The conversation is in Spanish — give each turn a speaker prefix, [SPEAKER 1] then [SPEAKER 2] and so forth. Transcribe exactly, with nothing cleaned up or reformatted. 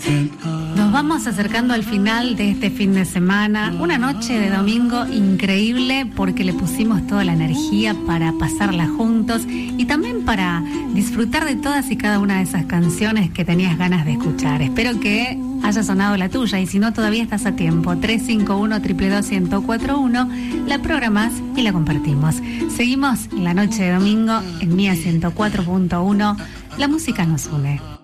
[SPEAKER 1] Nos vamos acercando al final de este fin de semana, una noche de domingo increíble porque le pusimos toda la energía para pasarla juntos y también para disfrutar de todas y cada una de esas canciones que tenías ganas de escuchar. Espero que haya sonado la tuya y si no todavía estás a tiempo, tres cinco uno, dos dos dos, uno cero cuatro uno, la programás y la compartimos. Seguimos en la noche de domingo en Mía ciento cuatro punto uno, la música nos une.